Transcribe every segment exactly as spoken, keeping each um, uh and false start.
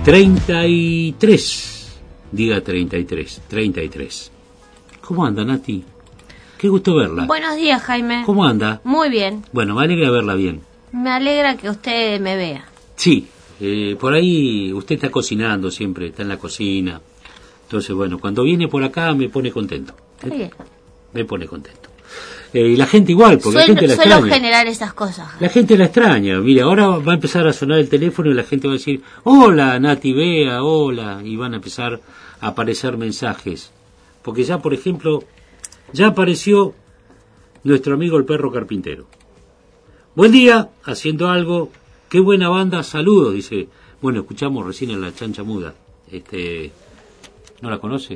treinta y tres, diga treinta y tres, treinta y tres. ¿Cómo anda, Nati? Qué gusto verla. Buenos días, Jaime. ¿Cómo anda? Muy bien. Bueno, me alegra verla bien. Me alegra que usted me vea. Sí, eh, por ahí usted está cocinando siempre, está en la cocina. Entonces, bueno, cuando viene por acá me pone contento. ¿eh? Bien. Me pone contento. Eh, y la gente igual, porque Suelo, la gente la suelo extraña. generar esas cosas. La gente la extraña. Mira, ahora va a empezar a sonar el teléfono y la gente va a decir, hola, Nati, vea, hola. Y van a empezar a aparecer mensajes. Porque ya, por ejemplo, ya apareció nuestro amigo el perro carpintero. Buen día, haciendo algo. Qué buena banda, saludos, dice. Bueno, escuchamos recién en la chancha muda. Este, ¿no la conoce?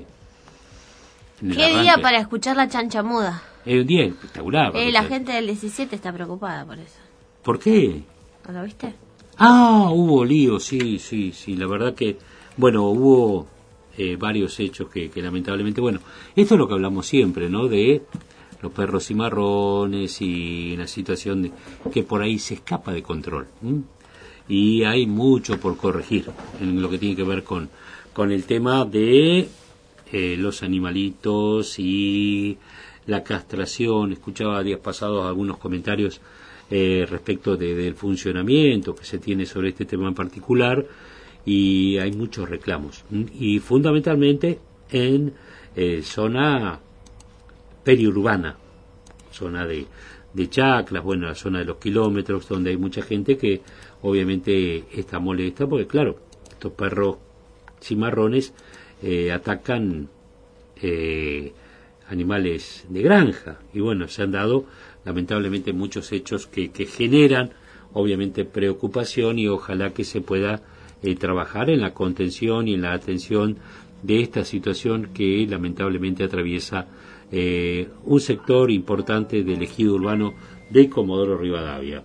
¿Qué día para escuchar la chancha muda? Es un día espectacular. Eh, la gente del diecisiete está preocupada por eso. ¿Por qué? ¿No lo viste? Ah, hubo lío, sí, sí, sí. La verdad que, bueno, hubo eh, varios hechos que, que lamentablemente, bueno, esto es lo que hablamos siempre, ¿no? De los perros cimarrones y una situación de, que por ahí se escapa de control. ¿m? Y hay mucho por corregir en lo que tiene que ver con, con el tema de eh, los animalitos y la castración. Escuchaba días pasados algunos comentarios eh, respecto de, del funcionamiento que se tiene sobre este tema en particular, y hay muchos reclamos, y fundamentalmente en eh, zona periurbana, zona de, de chacras, bueno, la zona de los kilómetros, donde hay mucha gente que obviamente está molesta, porque claro, estos perros cimarrones eh, atacan eh, animales de granja, y bueno, se han dado lamentablemente muchos hechos que, que generan obviamente preocupación, y ojalá que se pueda eh, trabajar en la contención y en la atención de esta situación que lamentablemente atraviesa eh, un sector importante del ejido urbano de Comodoro Rivadavia.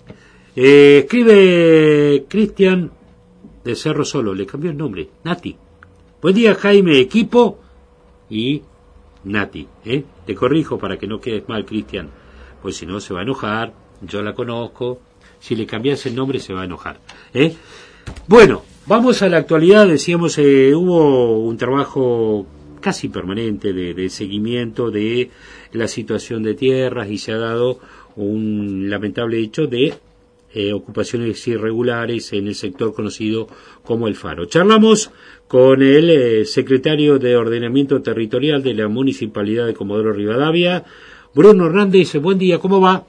Eh, escribe Cristian de Cerro Solo, le cambió el nombre, Nati. Buen día, Jaime, equipo y Nati, ¿eh? Te corrijo para que no quedes mal, Cristian, pues si no se va a enojar, yo la conozco, si le cambias el nombre se va a enojar, ¿eh? Bueno, vamos a la actualidad. Decíamos, eh, hubo un trabajo casi permanente de, de seguimiento de la situación de tierras, y se ha dado un lamentable hecho de eh, ocupaciones irregulares en el sector conocido como El Faro. Charlamos con el eh, secretario de Ordenamiento Territorial de la Municipalidad de Comodoro Rivadavia, Bruno Hernández. Buen día, ¿cómo va?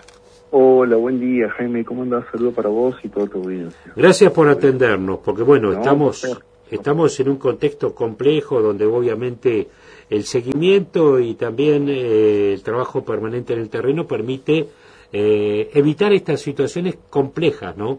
Hola, buen día, Jaime, ¿cómo andás? Saludo para vos y toda tu audiencia. Gracias por atendernos, porque bueno, No, estamos no, no. estamos en un contexto complejo donde obviamente el seguimiento y también eh, el trabajo permanente en el terreno permite eh, evitar estas situaciones complejas, ¿no?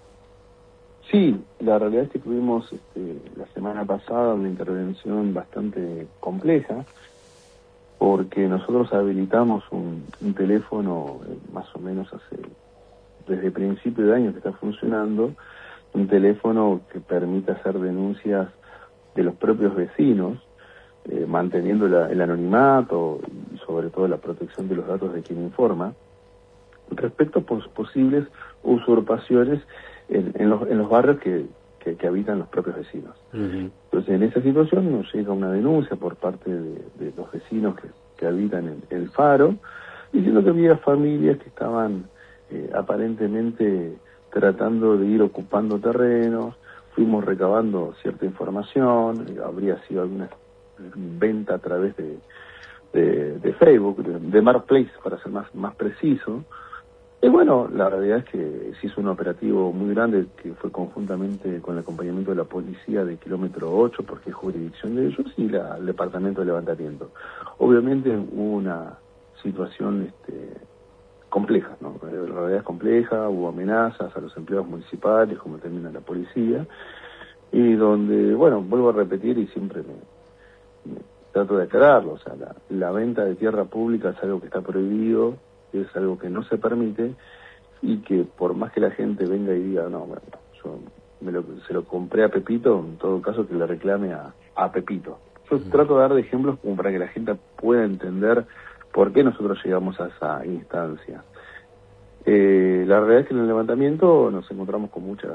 Sí, la realidad es que tuvimos este, la semana pasada una intervención bastante compleja, porque nosotros habilitamos un, un teléfono eh, más o menos hace, desde principio de año que está funcionando, un teléfono que permite hacer denuncias de los propios vecinos, eh, manteniendo la, el anonimato y sobre todo la protección de los datos de quien informa, respecto a pos, posibles usurpaciones en, en, los, en los barrios que, que, que habitan los propios vecinos. Uh-huh. Entonces, en esa situación nos llega una denuncia por parte de, de los vecinos que, que habitan en El Faro, diciendo que había familias que estaban eh, aparentemente tratando de ir ocupando terrenos. Fuimos recabando cierta información, eh, habría sido alguna venta a través de, de, de Facebook, de, de Marketplace, para ser más, más preciso. Y bueno, la realidad es que se hizo un operativo muy grande que fue conjuntamente con el acompañamiento de la policía de kilómetro ocho, porque es jurisdicción de ellos, y la, el departamento de levantamiento. Obviamente hubo una situación este, compleja, ¿no? La realidad es compleja, hubo amenazas a los empleados municipales, como termina la policía, y donde, bueno, vuelvo a repetir y siempre me, me trato de aclararlo, o sea, la, la venta de tierra pública es algo que está prohibido, es algo que no se permite, y que por más que la gente venga y diga, no, bueno, yo me lo, se lo compré a Pepito, en todo caso que le reclame a, a Pepito. Yo uh-huh. trato de dar de ejemplos como para que la gente pueda entender por qué nosotros llegamos a esa instancia. Eh, la realidad es que en el levantamiento nos encontramos con mucha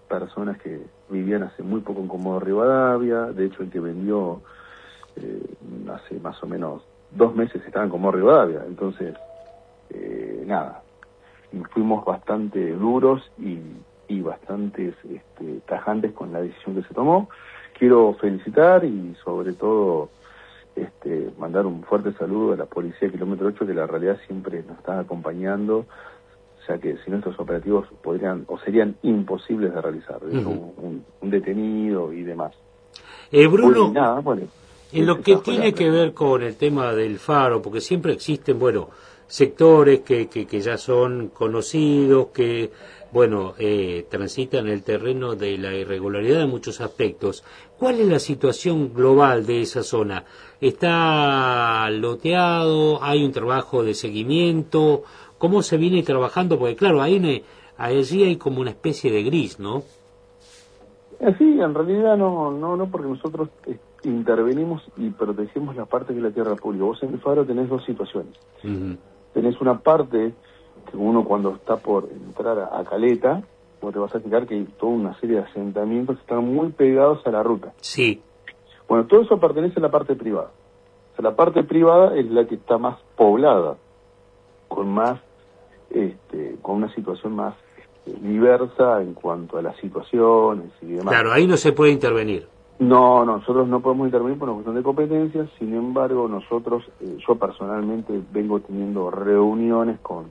personas que vivían hace muy poco en Comodoro Rivadavia. De hecho, el que vendió eh, hace más o menos dos meses estaba en Comodoro Rivadavia. Entonces, eh, nada, fuimos bastante duros y, y bastante este, tajantes con la decisión que se tomó. Quiero felicitar y sobre todo este, mandar un fuerte saludo a la policía de Kilómetro ocho, que la realidad siempre nos está acompañando, ya que si no estos operativos podrían o serían imposibles de realizar, uh-huh. un, un detenido y demás. Eh, Bruno, pues, nada, bueno, en lo que tiene que ver con el tema del faro, porque siempre existen, bueno, sectores que, que, que ya son conocidos, que, bueno, eh, transitan el terreno de la irregularidad en muchos aspectos. ¿Cuál es la situación global de esa zona? ¿Está loteado? ¿Hay un trabajo de seguimiento? ¿Cómo se viene trabajando? Porque claro, ahí ne, allí hay como una especie de gris, ¿no? Sí, en realidad no, no, no, porque nosotros eh, intervenimos y protegemos la parte de la tierra pública. Vos en el faro tenés dos situaciones. Uh-huh. Tenés una parte que uno cuando está por entrar a, a Caleta, vos te vas a fijar que hay toda una serie de asentamientos que están muy pegados a la ruta. Sí. Bueno, todo eso pertenece a la parte privada. O sea, la parte privada es la que está más poblada, con más, este, con una situación más este, diversa en cuanto a las situaciones y demás. Claro, ahí no se puede intervenir. No, no, nosotros no podemos intervenir por una cuestión de competencias. Sin embargo, nosotros, eh, yo personalmente vengo teniendo reuniones con,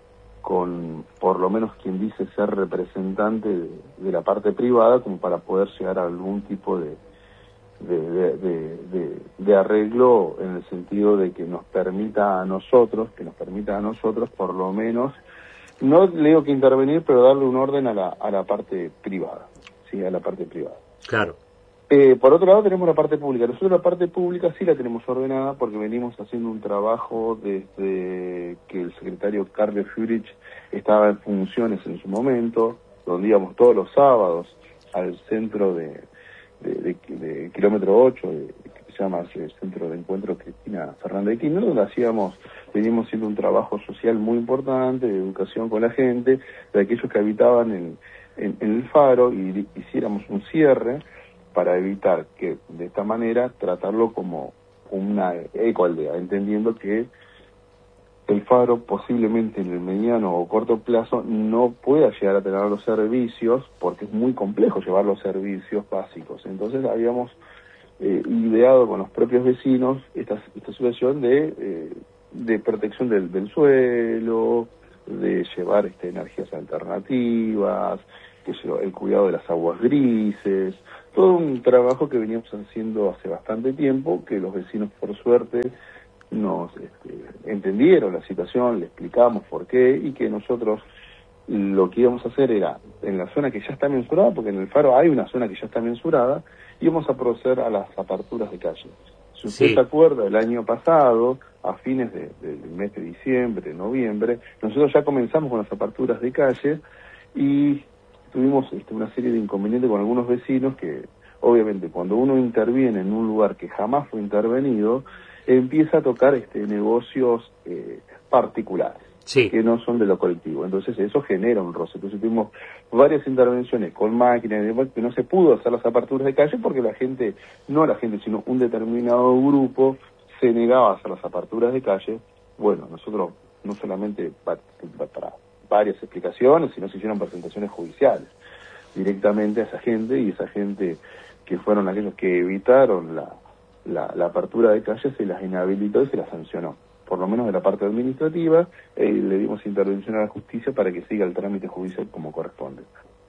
con por lo menos quien dice ser representante de, de la parte privada, como para poder llegar a algún tipo de De, de, de, de, de arreglo, en el sentido de que nos permita a nosotros, que nos permita a nosotros por lo menos, no le digo que intervenir, pero darle un orden a la, a la parte privada, sí, a la parte privada. Claro. Eh, por otro lado tenemos la parte pública. Nosotros la parte pública sí la tenemos ordenada porque venimos haciendo un trabajo desde que el secretario Carlos Furich estaba en funciones en su momento, donde íbamos todos los sábados al centro de De, de, de Kilómetro ocho, de, que se llama el Centro de Encuentro Cristina Fernández de Kirchner, donde hacíamos, veníamos haciendo un trabajo social muy importante, de educación con la gente, de aquellos que habitaban en, en, en el faro, y hiciéramos un cierre para evitar que, de esta manera, tratarlo como una ecoaldea, entendiendo que el faro posiblemente en el mediano o corto plazo no pueda llegar a tener los servicios, porque es muy complejo llevar los servicios básicos. Entonces habíamos eh, ideado con los propios vecinos esta, esta situación de, eh, de protección del, del suelo, de llevar este, energías alternativas, que el cuidado de las aguas grises, todo un trabajo que veníamos haciendo hace bastante tiempo, que los vecinos por suerte nos este, entendieron la situación, le explicamos por qué, y que nosotros lo que íbamos a hacer era, en la zona que ya está mensurada, porque en el faro hay una zona que ya está mensurada, íbamos a proceder a las aperturas de calle. Si usted sí. se acuerda, el año pasado, a fines de, de, del mes de diciembre, noviembre, nosotros ya comenzamos con las aperturas de calle y tuvimos este, una serie de inconvenientes con algunos vecinos que, obviamente, cuando uno interviene en un lugar que jamás fue intervenido, empieza a tocar este negocios eh, particulares, sí. que no son de lo colectivo. Entonces eso genera un roce. Entonces tuvimos varias intervenciones con máquinas y demás, que no se pudo hacer las aperturas de calle porque la gente, no la gente, sino un determinado grupo se negaba a hacer las aperturas de calle. Bueno, nosotros no solamente para, para varias explicaciones, sino se hicieron presentaciones judiciales directamente a esa gente, y esa gente que fueron aquellos que evitaron la La, la apertura de calles se las inhabilitó y se las sancionó, por lo menos de la parte administrativa, eh, le dimos intervención a la justicia para que siga el trámite judicial como corresponde.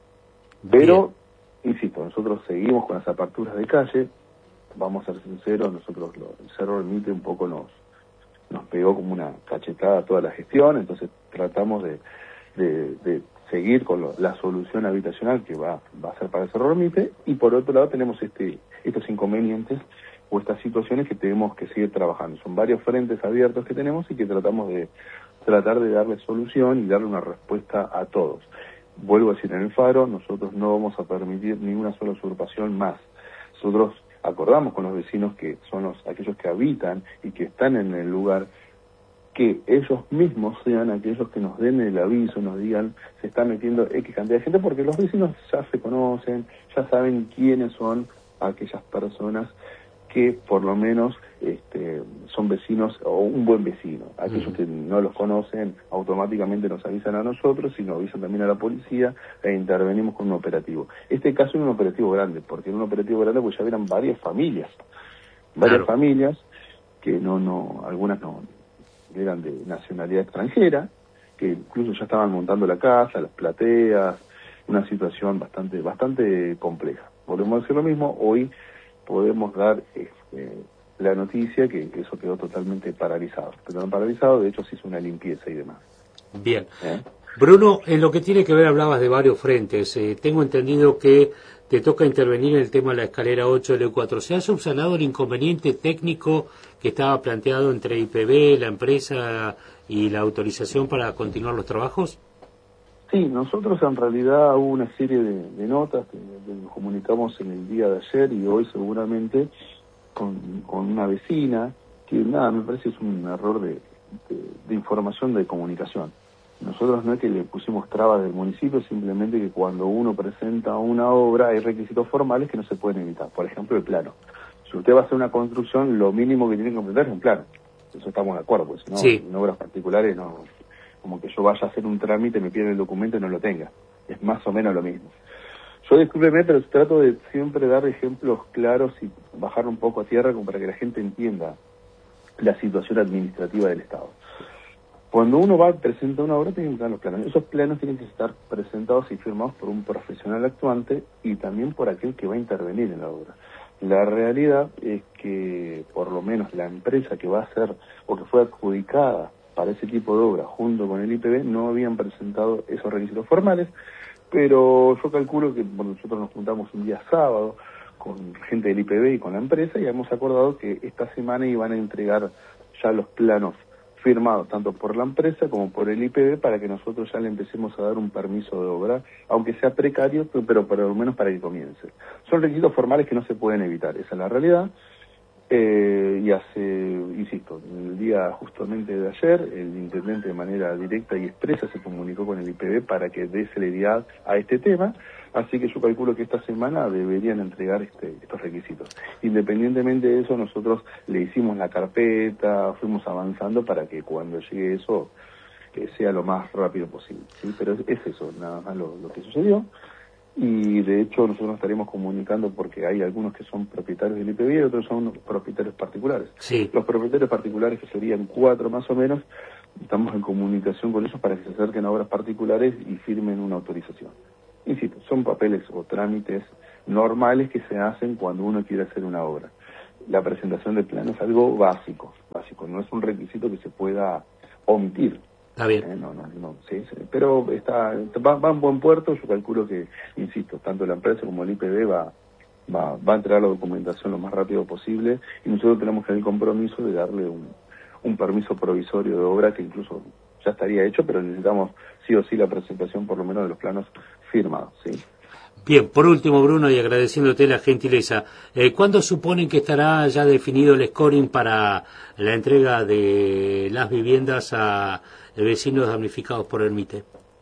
Pero, bien. insisto, nosotros seguimos con las aperturas de calle, vamos a ser sinceros, nosotros lo, el Cerro Ermite un poco nos nos pegó como una cachetada a toda la gestión, entonces tratamos de, de, de seguir con lo, la solución habitacional que va, va a ser para el Cerro Ermite, y por otro lado tenemos este estos inconvenientes o estas situaciones que tenemos que seguir trabajando. Son varios frentes abiertos que tenemos y que tratamos de tratar de darle solución y darle una respuesta a todos. Vuelvo a decir, en el faro nosotros no vamos a permitir ninguna sola usurpación más. Nosotros acordamos con los vecinos, que son los aquellos que habitan y que están en el lugar, que ellos mismos sean aquellos que nos den el aviso, nos digan se está metiendo X cantidad de gente, porque los vecinos ya se conocen, ya saben quiénes son aquellas personas que por lo menos este, son vecinos o un buen vecino. Aquellos uh-huh. que no los conocen automáticamente nos avisan a nosotros y nos avisan también a la policía e intervenimos con un operativo. Este caso es un operativo grande, porque en un operativo grande pues ya eran varias familias, varias claro. familias que no, no, algunas no eran de nacionalidad extranjera, que incluso ya estaban montando la casa, las plateas, una situación bastante, bastante compleja. Volvemos a decir lo mismo, hoy podemos dar este, la noticia que, que eso quedó totalmente paralizado. Quedó paralizado, de hecho se hizo una limpieza y demás. Bien. ¿Eh? Bruno, en lo que tiene que ver, hablabas de varios frentes. Eh, tengo entendido que te toca intervenir en el tema de la escalera ocho L cuatro. ¿Se ha subsanado el inconveniente técnico que estaba planteado entre I P B, la empresa y la autorización para continuar los trabajos? Sí, nosotros en realidad hubo una serie de, de notas que, que nos comunicamos en el día de ayer y hoy seguramente con, con una vecina, que nada, me parece es un error de, de, de información de comunicación. Nosotros no es que le pusimos trabas del municipio, simplemente que cuando uno presenta una obra hay requisitos formales que no se pueden evitar. Por ejemplo, el plano. Si usted va a hacer una construcción, lo mínimo que tiene que completar es un plano. Eso estamos de acuerdo, pues si no, sí. en obras particulares no... como que yo vaya a hacer un trámite, me piden el documento y no lo tenga. Es más o menos lo mismo. Yo, discúlpeme, pero trato de siempre dar ejemplos claros y bajar un poco a tierra como para que la gente entienda la situación administrativa del Estado. Cuando uno va a presentar una obra, tiene que estar los planos. Esos planos tienen que estar presentados y firmados por un profesional actuante y también por aquel que va a intervenir en la obra. La realidad es que, por lo menos, la empresa que va a hacer o que fue adjudicada para ese tipo de obra, junto con el I P B, no habían presentado esos requisitos formales, pero yo calculo que bueno, nosotros nos juntamos un día sábado con gente del I P B y con la empresa y hemos acordado que esta semana iban a entregar ya los planos firmados tanto por la empresa como por el I P B para que nosotros ya le empecemos a dar un permiso de obra, aunque sea precario, pero, pero por lo menos para que comience. Son requisitos formales que no se pueden evitar, esa es la realidad. Eh, y hace, insisto, el día justamente de ayer, el intendente de manera directa y expresa se comunicó con el I P B para que dé celeridad a este tema, así que yo calculo que esta semana deberían entregar este, estos requisitos. Independientemente de eso, nosotros le hicimos la carpeta, fuimos avanzando para que cuando llegue eso eh, sea lo más rápido posible, ¿sí? Pero es, es eso, nada más lo, lo que sucedió. Y de hecho nosotros estaremos comunicando porque hay algunos que son propietarios del I P B y otros son propietarios particulares. Sí. Los propietarios particulares, que serían cuatro más o menos, estamos en comunicación con ellos para que se acerquen a obras particulares y firmen una autorización. Insisto, son papeles o trámites normales que se hacen cuando uno quiere hacer una obra. La presentación de plano es algo básico, básico, no es un requisito que se pueda omitir. Está bien. Eh, no, no, no, sí, sí, pero está, va, va en buen puerto. Yo calculo que, insisto, tanto la empresa como el I P B va, va, va a entregar la documentación lo más rápido posible y nosotros tenemos el compromiso de darle un, un permiso provisorio de obra que incluso ya estaría hecho, pero necesitamos sí o sí la presentación por lo menos de los planos firmados, ¿sí? Bien, por último, Bruno, y agradeciéndote la gentileza, eh, ¿cuándo suponen que estará ya definido el scoring para la entrega de las viviendas a vecinos damnificados por Ermite?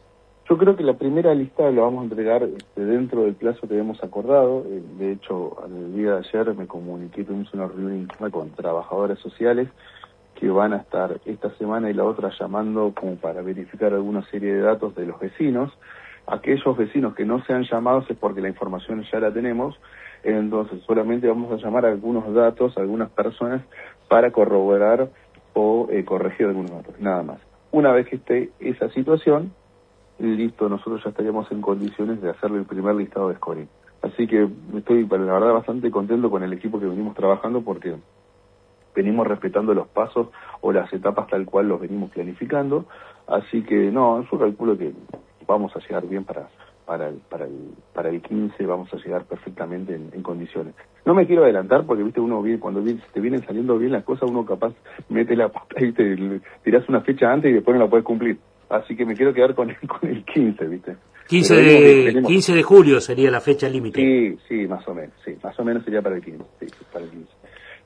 Yo creo que la primera lista la vamos a entregar este, dentro del plazo que habíamos acordado. Eh, de hecho, al día de ayer me comuniqué, tuvimos una reunión interna con trabajadores sociales que van a estar esta semana y la otra llamando como para verificar alguna serie de datos de los vecinos. Aquellos vecinos que no sean llamados es porque la información ya la tenemos, entonces solamente vamos a llamar a algunos datos, a algunas personas para corroborar o eh, corregir algunos datos, nada más. Una vez que esté esa situación, listo, nosotros ya estaríamos en condiciones de hacerle el primer listado de scoring. Así que estoy, la verdad, bastante contento con el equipo que venimos trabajando porque venimos respetando los pasos o las etapas tal cual los venimos planificando. Así que, no, yo calculo que vamos a llegar bien para para el para el para el quince, vamos a llegar perfectamente en, en condiciones. No me quiero adelantar porque viste uno bien, cuando bien, te vienen saliendo bien las cosas, uno capaz mete la pata y te tirás una fecha antes y después no la puedes cumplir. Así que me quiero quedar con el, con el quince, viste. quince de, tenemos... quince de julio sería la fecha límite. Sí, sí, más o menos, sí, más o menos sería para el quince, sí, para el quince.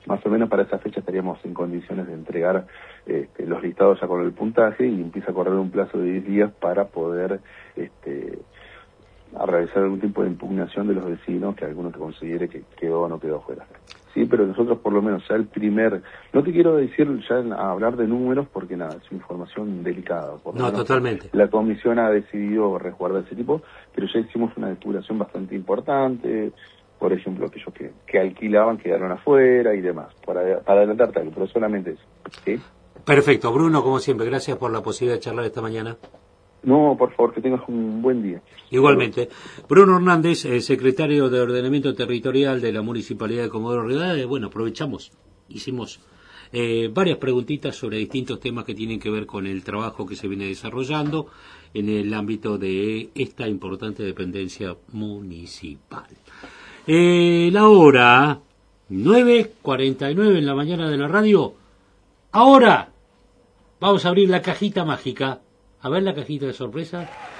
más o menos para esa fecha estaríamos en condiciones de entregar este, los listados ya con el puntaje, y empieza a correr un plazo de diez días para poder este, a realizar algún tipo de impugnación de los vecinos, que alguno que considere que quedó o no quedó fuera. Sí, pero nosotros por lo menos ya el primer, no te quiero decir ya a hablar de números porque nada, es información delicada. Por no, totalmente. La comisión ha decidido resguardar ese tipo, pero ya hicimos una depuración bastante importante. Por ejemplo, aquellos que, que alquilaban quedaron afuera y demás, para, para adelantarte algo, pero solamente eso. ¿Sí? Perfecto, Bruno, como siempre, gracias por la posibilidad de charlar esta mañana. No, por favor, que tengas un buen día. Igualmente. Bruno Hernández, eh, secretario de Ordenamiento Territorial de la Municipalidad de Comodoro Rivadavia. Bueno, aprovechamos, hicimos eh, varias preguntitas sobre distintos temas que tienen que ver con el trabajo que se viene desarrollando en el ámbito de esta importante dependencia municipal. Eh, la hora nueve cuarenta y nueve en la mañana de la radio. Ahora vamos a abrir la cajita mágica. A ver la cajita de sorpresa.